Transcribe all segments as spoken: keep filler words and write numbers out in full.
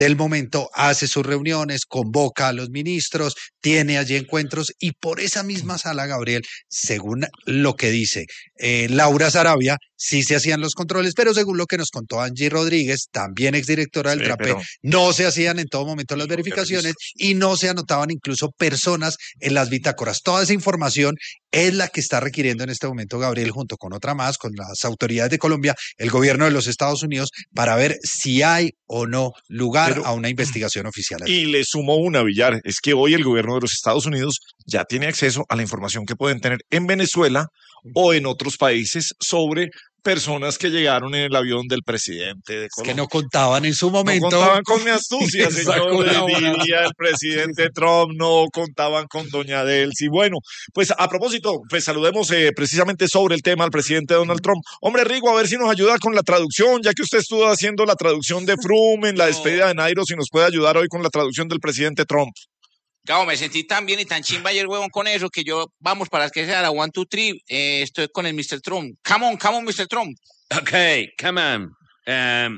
del momento hace sus reuniones, convoca a los ministros, tiene allí encuentros y por esa misma sala, Gabriel, según lo que dice eh, Laura Sarabia, sí se hacían los controles, pero según lo que nos contó Angie Rodríguez, también exdirectora del Sí, TRAPE, pero... no se hacían en todo momento las Hijo, qué verificaciones registros. y no se anotaban incluso personas en las bitácoras. Toda esa información es la que está requiriendo en este momento Gabriel, junto con otra más, con las autoridades de Colombia, el gobierno de los Estados Unidos, para ver si hay o no lugar Pero- a una investigación oficial. allí. Y le sumo una, Villar, es que hoy el gobierno de los Estados Unidos ya tiene acceso a la información que pueden tener en Venezuela o en otros países sobre personas que llegaron en el avión del presidente de Es que Colombia. no contaban en su No momento. contaban con mi astucia, Esa señor, colaboración. diría el presidente Trump, no contaban con doña Delcy. Bueno, pues a propósito, pues saludemos eh, precisamente sobre el tema al presidente Donald Trump. Hombre, Rigo, a ver si nos ayuda con la traducción, ya que usted estuvo haciendo la traducción de Froome en la despedida de Nairo, si nos puede ayudar hoy con la traducción del presidente Trump. Gabo, me sentí tan bien y tan chimba ayer, huevón, con eso, que yo, vamos, para que sea la one, two, three, eh, estoy con el mister Trump. Come on, come on, mister Trump. Okay, come on. Um,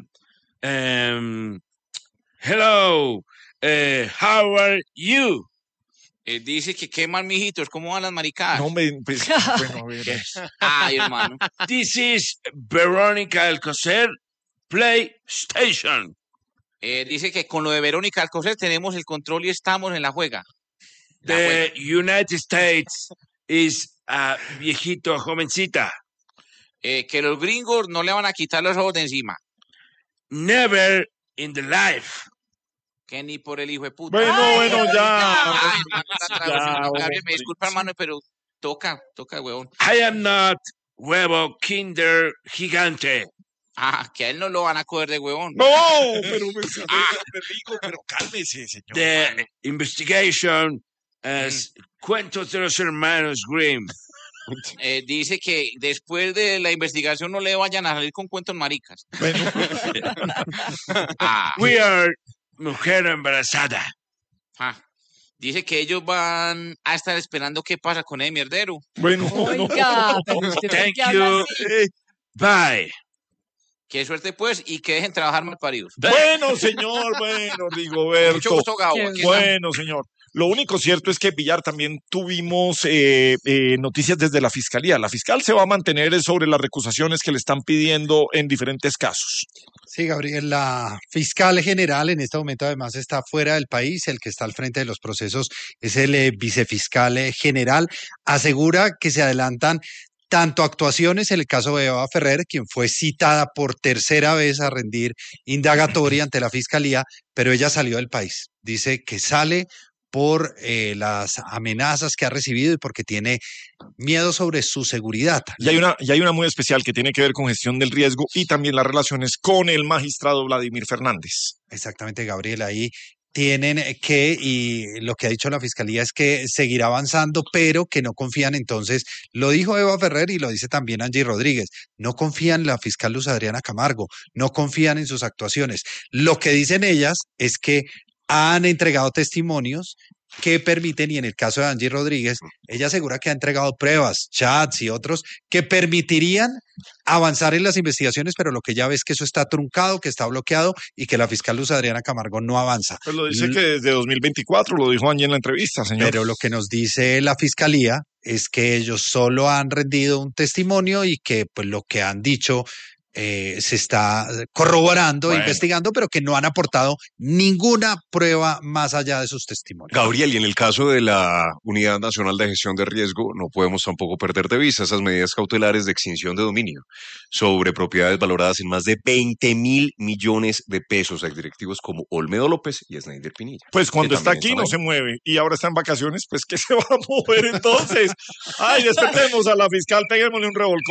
um, hello. Uh, how are you? Eh, dice que qué mal, mijitos, ¿cómo van las maricadas? No me... Pues, bueno, a ver. Ay, hermano. This is Verónica Alcocer PlayStation. Eh, dice que con lo de Verónica Alcocer tenemos el control y estamos en la juega. La The juega. United States is a viejito jovencita. Eh, que los gringos no le van a quitar los ojos de encima. Never in the life. Que ni por el hijo de puta. Bueno, Ay, bueno, ya. Ay, hermano, la traducción, Ya, no, Gabriel, hombre. me disculpa, hermano, pero toca, toca, huevón. I am not huevo kinder gigante. Ah, que a él no lo van a coger de huevón. No, pero me, me digo, pero cálmese, señor. The investigation as Cuentos de los Hermanos Grimm. Eh, dice que después de la investigación no le vayan a salir con cuentos maricas. Bueno, Ah, We are mujer embarazada. ah. Dice que ellos van a estar esperando qué pasa con el mierdero. bueno. Oiga, pero usted por Thank qué habla you. así? Eh, Bye. Qué suerte, pues, y que dejen trabajar mal paridos. Bueno, señor, bueno, Mucho Rigoberto. gusto, Gabo. Qué Aquí estamos. Bueno, señor. Lo único cierto es que, Villar, también tuvimos eh, eh, noticias desde la Fiscalía. La fiscal se va a mantener sobre las recusaciones que le están pidiendo en diferentes casos. Sí, Gabriel, la fiscal general en este momento además está fuera del país. El que está al frente de los procesos es el eh, vicefiscal eh, general. Asegura que se adelantan tanto actuaciones en el caso de Eva Ferrer, quien fue citada por tercera vez a rendir indagatoria ante la fiscalía, pero ella salió del país. Dice que sale por eh, las amenazas que ha recibido y porque tiene miedo sobre su seguridad. Y hay, una, y hay una muy especial que tiene que ver con gestión del riesgo y también las relaciones con el magistrado Vladimir Fernández. Exactamente, Gabriel, ahí tienen que, y lo que ha dicho la fiscalía es que seguirá avanzando, pero que no confían entonces, lo dijo Eva Ferrer y lo dice también Angie Rodríguez, no confían en la fiscal Luz Adriana Camargo, no confían en sus actuaciones. Lo que dicen ellas es que han entregado testimonios que permiten, y en el caso de Angie Rodríguez, ella asegura que ha entregado pruebas, chats y otros que permitirían avanzar en las investigaciones, pero lo que ya ve es que eso está truncado, que está bloqueado y que la fiscal Luz Adriana Camargo no avanza. Pues lo dice L- que desde dos mil veinticuatro, lo dijo Angie en la entrevista, señor. Pero lo que nos dice la fiscalía es que ellos solo han rendido un testimonio y que pues lo que han dicho eh, se está corroborando, Bueno. investigando, pero que no han aportado ninguna prueba más allá de sus testimonios. Gabriel, y en el caso de la Unidad Nacional de Gestión de Riesgo, no podemos tampoco perder de vista esas medidas cautelares de extinción de dominio sobre propiedades valoradas en más de veinte mil millones de pesos a directivos como Olmedo López y Snyder Pinilla. Pues cuando que está también aquí no están se mueve y ahora está en vacaciones, pues ¿qué se va a mover entonces? Ay, despertemos a la fiscal, peguémosle un revolcón.